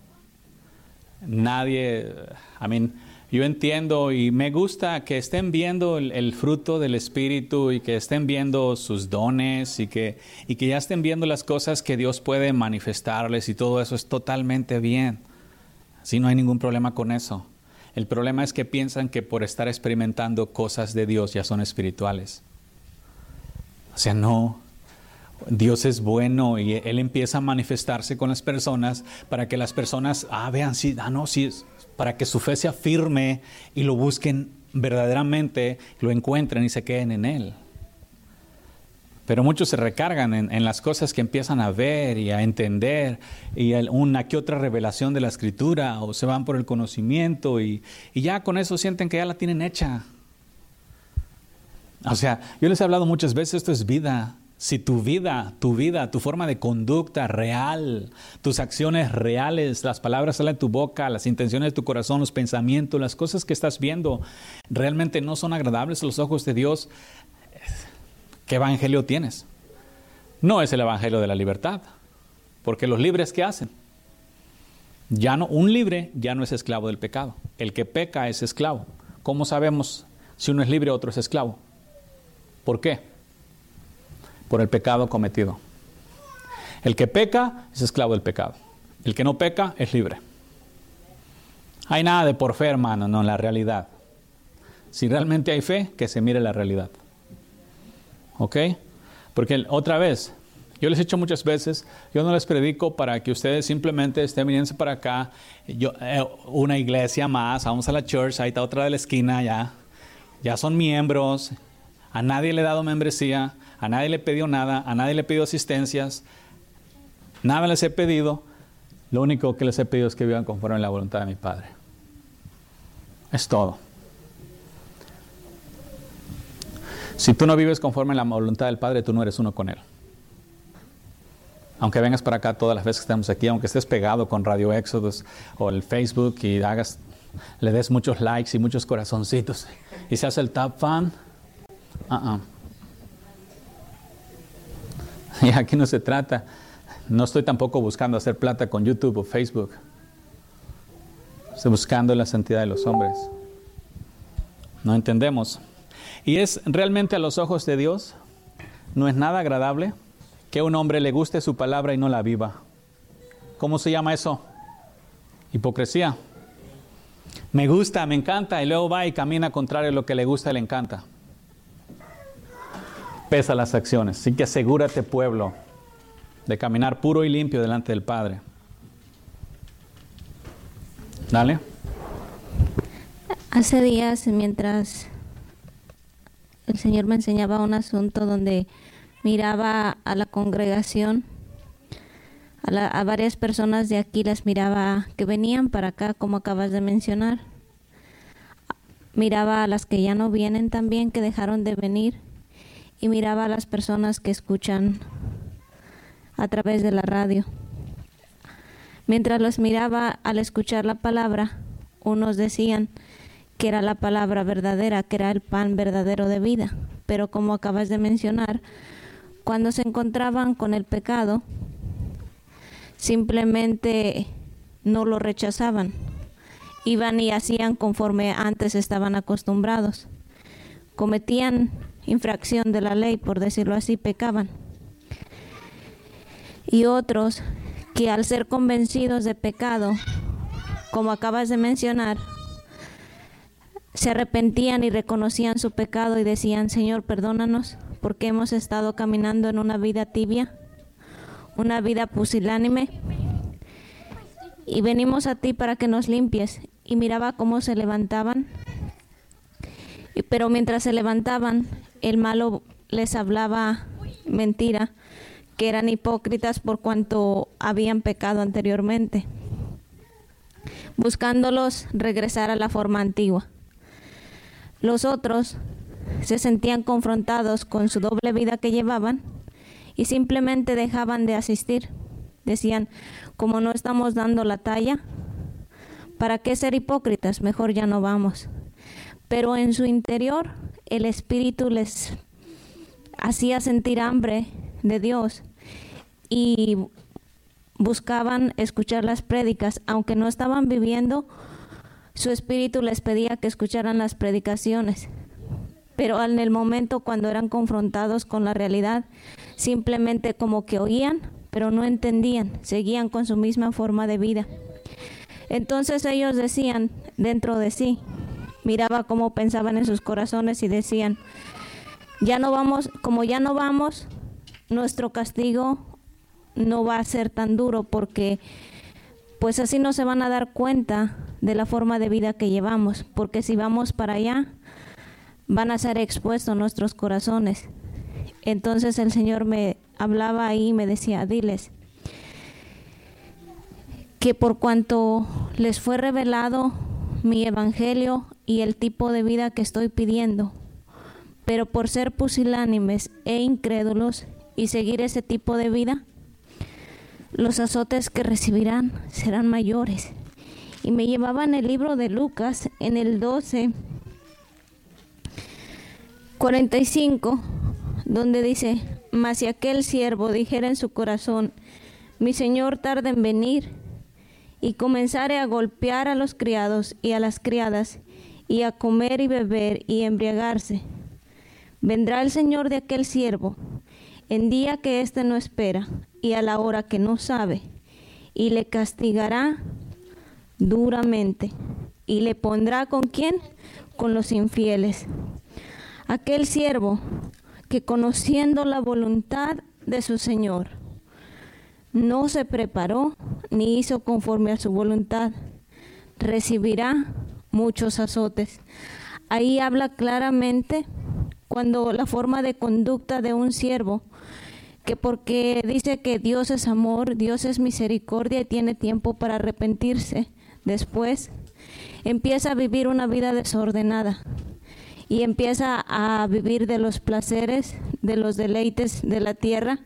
Nadie, I mean, yo entiendo y me gusta que estén viendo el, el fruto del Espíritu y que estén viendo sus dones y que, y que ya estén viendo las cosas que Dios puede manifestarles y todo eso es totalmente bien. Sí, no hay ningún problema con eso. El problema es que piensan que por estar experimentando cosas de Dios ya son espirituales. O sea, no. Dios es bueno y Él empieza a manifestarse con las personas para que las personas, ah, vean, sí, ah, no, sí, para que su fe sea firme y lo busquen verdaderamente, lo encuentren y se queden en Él. Pero muchos se recargan en, en las cosas que empiezan a ver y a entender y el, una que otra revelación de la Escritura, o se van por el conocimiento y, y ya con eso sienten que ya la tienen hecha. O sea, yo les he hablado muchas veces, esto es vida. Si tu vida, tu vida, tu forma de conducta real, tus acciones reales, las palabras salen de tu boca, las intenciones de tu corazón, los pensamientos, las cosas que estás viendo, realmente no son agradables a los ojos de Dios, ¿qué evangelio tienes? No es el evangelio de la libertad, porque los libres, ¿qué hacen? Ya no, un libre ya no es esclavo del pecado. El que peca es esclavo. ¿Cómo sabemos si uno es libre o otro es esclavo? ¿Por qué? Por el pecado cometido. El que peca es esclavo del pecado. El que no peca es libre. Hay nada de por fe, hermano, no, en la realidad. Si realmente hay fe, que se mire la realidad. ¿Ok? Porque otra vez, yo les he dicho muchas veces, yo no les predico para que ustedes simplemente estén viniendo para acá, yo, eh, una iglesia más, vamos a la church, ahí está otra de la esquina, ya, ya son miembros, a nadie le he dado membresía, a nadie le he pedido nada, a nadie le he pedido asistencias, nada les he pedido, lo único que les he pedido es que vivan conforme a la voluntad de mi Padre. Es todo. Si tú no vives conforme a la voluntad del Padre, tú no eres uno con Él. Aunque vengas para acá todas las veces que estamos aquí, aunque estés pegado con Radio Éxodos o el Facebook y hagas, le des muchos likes y muchos corazoncitos y seas el top fan, uh-uh. Y aquí no se trata, no estoy tampoco buscando hacer plata con YouTube o Facebook. Estoy buscando la santidad de los hombres. No entendemos. Y es realmente a los ojos de Dios, no es nada agradable que a un hombre le guste su palabra y no la viva. ¿Cómo se llama eso? Hipocresía. Me gusta, me encanta, y luego va y camina contrario a lo que le gusta y le encanta. Pesa las acciones, así que asegúrate, pueblo, de caminar puro y limpio delante del Padre. Dale. Hace días, mientras el Señor me enseñaba un asunto donde miraba a la congregación, a, la, a varias personas de aquí las miraba que venían para acá, como acabas de mencionar. Miraba a las que ya no vienen también, que dejaron de venir. Y miraba a las personas que escuchan a través de la radio. Mientras los miraba al escuchar la palabra, unos decían que era la palabra verdadera, que era el pan verdadero de vida. Pero como acabas de mencionar, cuando se encontraban con el pecado, simplemente no lo rechazaban. Iban y hacían conforme antes estaban acostumbrados. Cometían infracción de la ley, por decirlo así, pecaban. Y otros que al ser convencidos de pecado, como acabas de mencionar, se arrepentían y reconocían su pecado y decían: Señor, perdónanos, porque hemos estado caminando en una vida tibia, una vida pusilánime, y venimos a ti para que nos limpies. Y miraba cómo se levantaban, pero mientras se levantaban, el malo les hablaba mentira, que eran hipócritas por cuanto habían pecado anteriormente, buscándolos regresar a la forma antigua. Los otros se sentían confrontados con su doble vida que llevaban y simplemente dejaban de asistir. Decían: como no estamos dando la talla, ¿para qué ser hipócritas? Mejor ya no vamos. Pero en su interior el Espíritu les hacía sentir hambre de Dios y buscaban escuchar las prédicas, aunque no estaban viviendo. Su espíritu les pedía que escucharan las predicaciones, pero en el momento cuando eran confrontados con la realidad, simplemente como que oían, pero no entendían, seguían con su misma forma de vida. Entonces ellos decían dentro de sí, miraba cómo pensaban en sus corazones y decían: ya no vamos, como ya no vamos, nuestro castigo no va a ser tan duro, porque pues así no se van a dar cuenta de la forma de vida que llevamos, porque si vamos para allá van a ser expuestos nuestros corazones. Entonces el Señor me hablaba ahí y me decía: diles que por cuanto les fue revelado mi evangelio y el tipo de vida que estoy pidiendo, pero por ser pusilánimes e incrédulos y seguir ese tipo de vida, los azotes que recibirán serán mayores. Y me llevaban el libro de Lucas en el doce, cuarenta y cinco, donde dice: mas si aquel siervo dijera en su corazón: mi señor tarda en venir, y comenzare a golpear a los criados y a las criadas, y a comer y beber y embriagarse, vendrá el señor de aquel siervo en día que éste no espera y a la hora que no sabe, y le castigará duramente, y le pondrá ¿con quién? Con los infieles. Aquel siervo que, conociendo la voluntad de su señor, no se preparó ni hizo conforme a su voluntad, recibirá muchos azotes. Ahí habla claramente cuando la forma de conducta de un siervo, que porque dice que Dios es amor, Dios es misericordia y tiene tiempo para arrepentirse, después empieza a vivir una vida desordenada y empieza a vivir de los placeres, de los deleites de la tierra.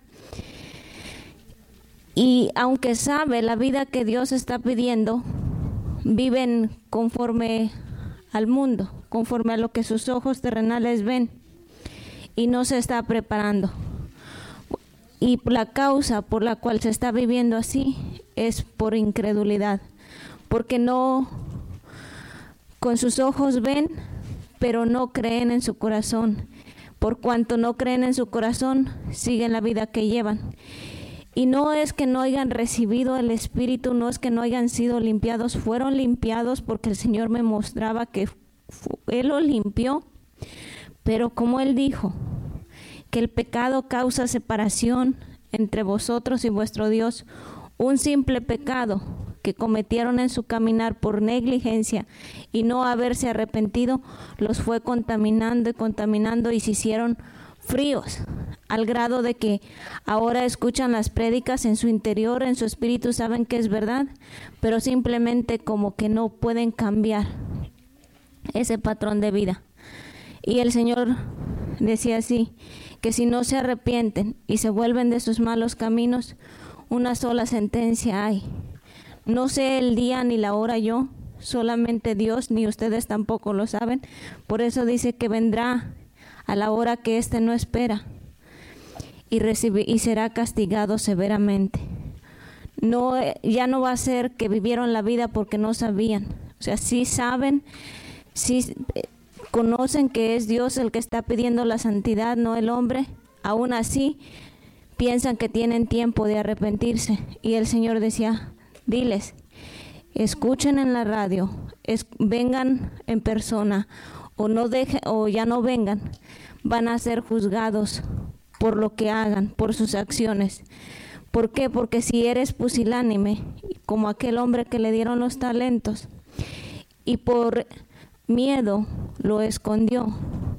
Y aunque sabe la vida que Dios está pidiendo, viven conforme al mundo, conforme a lo que sus ojos terrenales ven, y no se está preparando. Y la causa por la cual se está viviendo así es por incredulidad, porque no, con sus ojos ven, pero no creen en su corazón. Por cuanto no creen en su corazón, siguen la vida que llevan. Y no es que no hayan recibido el Espíritu, no es que no hayan sido limpiados, fueron limpiados porque el Señor me mostraba que Él los limpió, pero como Él dijo, que el pecado causa separación entre vosotros y vuestro Dios, un simple pecado que cometieron en su caminar por negligencia y no haberse arrepentido, los fue contaminando y contaminando y se hicieron fríos, al grado de que ahora escuchan las prédicas en su interior, en su espíritu saben que es verdad, pero simplemente como que no pueden cambiar ese patrón de vida. Y el Señor decía así, que si no se arrepienten y se vuelven de sus malos caminos, una sola sentencia hay: No sé el día ni la hora yo, solamente Dios, ni ustedes tampoco lo saben. Por eso dice que vendrá a la hora que éste no espera y, recibe, y será castigado severamente. No, ya no va a ser que vivieron la vida porque no sabían. O sea, sí saben, sí conocen que es Dios el que está pidiendo la santidad, no el hombre. Aún así, piensan que tienen tiempo de arrepentirse. Y el Señor decía, diles, escuchen en la radio, es, vengan en persona, o no deje, o ya no vengan, van a ser juzgados por lo que hagan, por sus acciones. ¿Por qué? Porque si eres pusilánime, como aquel hombre que le dieron los talentos, y por miedo lo escondió.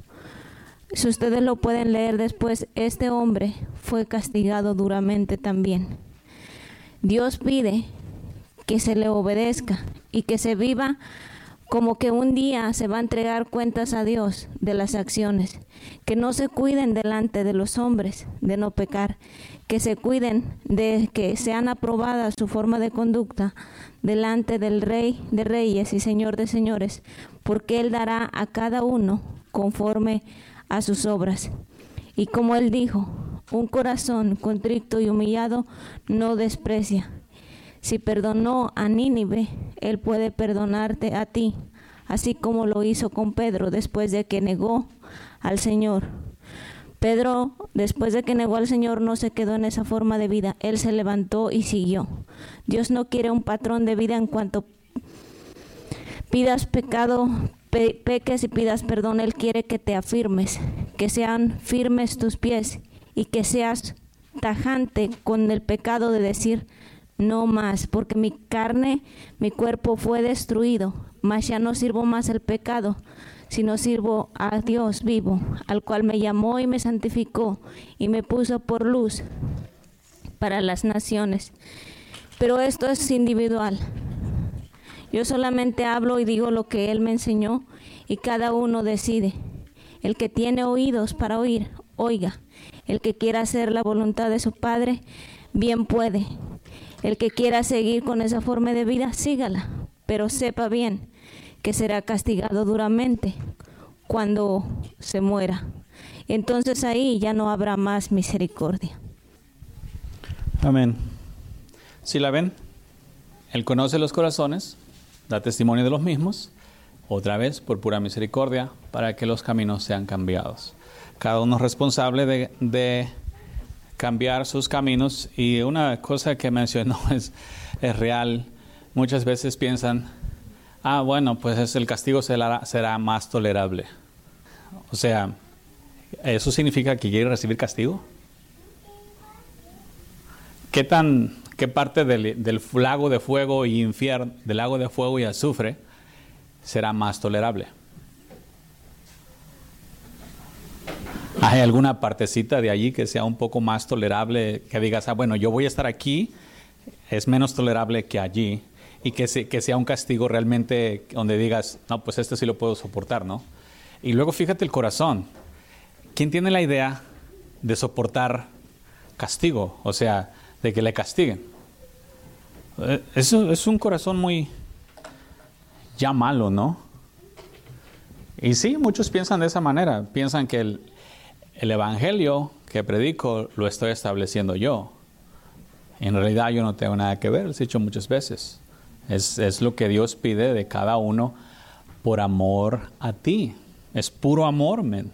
Si ustedes lo pueden leer después, este hombre fue castigado duramente también. Dios pide que se le obedezca y que se viva como que un día se va a entregar cuentas a Dios de las acciones, que no se cuiden delante de los hombres de no pecar, que se cuiden de que sean aprobadas su forma de conducta delante del Rey de Reyes y Señor de Señores, porque Él dará a cada uno conforme a sus obras. Y como Él dijo, un corazón contrito y humillado no desprecia. Si perdonó a Nínive, Él puede perdonarte a ti, así como lo hizo con Pedro después de que negó al Señor. Pedro, después de que negó al Señor, no se quedó en esa forma de vida. Él se levantó y siguió. Dios no quiere un patrón de vida en cuanto pidas pecado, pe- peques y pidas perdón. Él quiere que te afirmes, que sean firmes tus pies y que seas tajante con el pecado de decir, no más, porque mi carne, mi cuerpo fue destruido, mas ya no sirvo más al pecado, sino sirvo a Dios vivo, al cual me llamó y me santificó y me puso por luz para las naciones. Pero esto es individual. Yo solamente hablo y digo lo que Él me enseñó y cada uno decide. El que tiene oídos para oír, oiga. El que quiera hacer la voluntad de su Padre, bien puede. El que quiera seguir con esa forma de vida, sígala, pero sepa bien que será castigado duramente cuando se muera. Entonces ahí ya no habrá más misericordia. Amén. ¿Sí la ven? Él conoce los corazones, da testimonio de los mismos, otra vez por pura misericordia, para que los caminos sean cambiados. Cada uno es responsable de... de cambiar sus caminos. Y una cosa que mencionó es, es real. Muchas veces piensan, ah, bueno, pues el castigo será, será más tolerable. O sea, ¿eso significa que quiere recibir castigo? ¿Qué tan, qué parte del, del lago de fuego y infierno, del lago de fuego y azufre será más tolerable? ¿Hay alguna partecita de allí que sea un poco más tolerable, que digas, ah, bueno, yo voy a estar aquí, es menos tolerable que allí, y que, se, que sea un castigo realmente donde digas, no, pues este sí lo puedo soportar, ¿no? Y luego fíjate el corazón. ¿Quién tiene la idea de soportar castigo? O sea, de que le castiguen. Eso es un corazón muy ya malo, ¿no? Y sí, muchos piensan de esa manera, piensan que el El evangelio que predico lo estoy estableciendo yo. En realidad yo no tengo nada que ver, lo he dicho muchas veces. Es, es lo que Dios pide de cada uno por amor a ti. Es puro amor, men.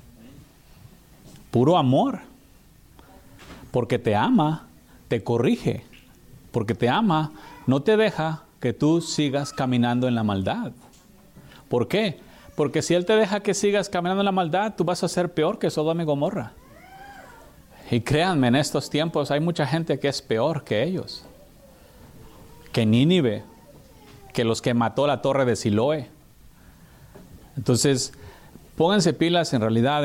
Puro amor. Porque te ama, te corrige. Porque te ama, no te deja que tú sigas caminando en la maldad. ¿Por qué? Porque si Él te deja que sigas caminando en la maldad, tú vas a ser peor que Sodoma y Gomorra. Y créanme, en estos tiempos hay mucha gente que es peor que ellos. Que Nínive, que los que mató la torre de Siloé. Entonces, pónganse pilas en realidad.